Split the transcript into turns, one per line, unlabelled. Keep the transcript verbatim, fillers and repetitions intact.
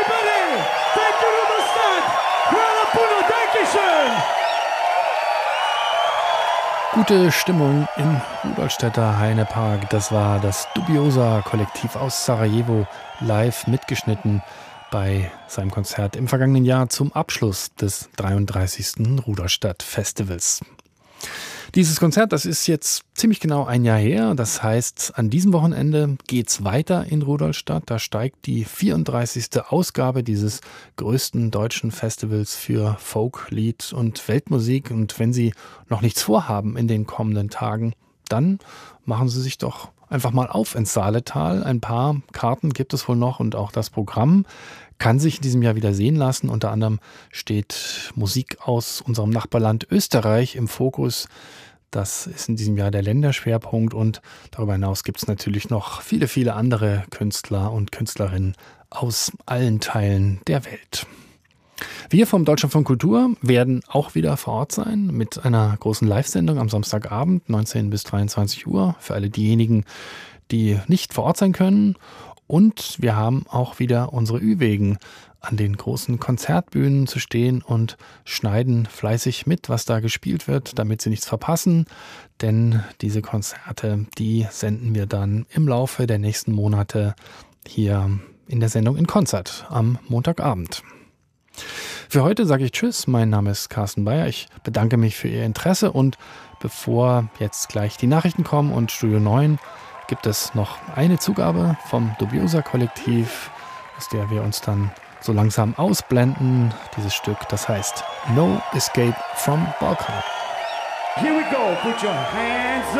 everybody! Thank you, Rudolstadt! Kuala Puno, Dankeschön!
Gute Stimmung im Rudolstädter Heinepark. Das war das Dubiosa-Kollektiv aus Sarajevo, live mitgeschnitten bei seinem Konzert im vergangenen Jahr zum Abschluss des dreiunddreißigsten Rudolstadt-Festivals. Dieses Konzert, das ist jetzt ziemlich genau ein Jahr her. Das heißt, an diesem Wochenende geht's weiter in Rudolstadt. Da steigt die vierunddreißigste Ausgabe dieses größten deutschen Festivals für Folk, Lied und Weltmusik. Und wenn Sie noch nichts vorhaben in den kommenden Tagen, dann machen Sie sich doch einfach mal auf ins Saaletal. Ein paar Karten gibt es wohl noch und auch das Programm kann sich in diesem Jahr wieder sehen lassen. Unter anderem steht Musik aus unserem Nachbarland Österreich im Fokus. Das ist in diesem Jahr der Länderschwerpunkt und darüber hinaus gibt es natürlich noch viele, viele andere Künstler und Künstlerinnen aus allen Teilen der Welt. Wir vom Deutschlandfunk Kultur werden auch wieder vor Ort sein mit einer großen Live-Sendung am Samstagabend, neunzehn bis dreiundzwanzig Uhr, für alle diejenigen, die nicht vor Ort sein können. Und wir haben auch wieder unsere Ü-Wegen an den großen Konzertbühnen zu stehen und schneiden fleißig mit, was da gespielt wird, damit Sie nichts verpassen. Denn diese Konzerte, die senden wir dann im Laufe der nächsten Monate hier in der Sendung in Konzert am Montagabend. Für heute sage ich Tschüss, mein Name ist Carsten Bayer. Ich bedanke mich für Ihr Interesse und bevor jetzt gleich die Nachrichten kommen und Studio neun, gibt es noch eine Zugabe vom Dubiosa-Kollektiv, aus der wir uns dann so langsam ausblenden. Dieses Stück, das heißt No Escape from Balkan.
Here we go, put your hands up.